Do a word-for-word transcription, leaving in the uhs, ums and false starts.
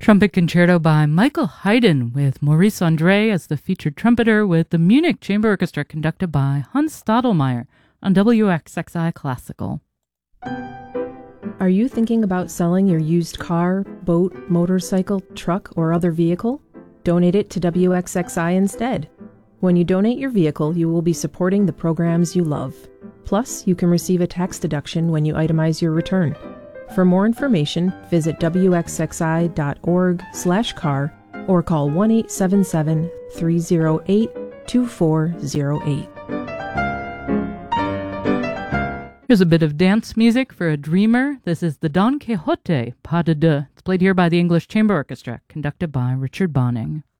Trumpet Concerto by Michael Haydn with Maurice Andre as the featured trumpeter with the Munich Chamber Orchestra conducted by Hans Stadelmeier on W X X I Classical. Are you thinking about selling your used car, boat, motorcycle, truck, or other vehicle? Donate it to W X X I instead. When you donate your vehicle, you will be supporting the programs you love. Plus, you can receive a tax deduction when you itemize your return. For more information, visit W X X I dot org slash car or call one eight seven seven, three zero eight, two four zero eight. Here's a bit of dance music for a dreamer. This is the Don Quixote, Pas de Deux. It's played here by the English Chamber Orchestra, conducted by Richard Bonning.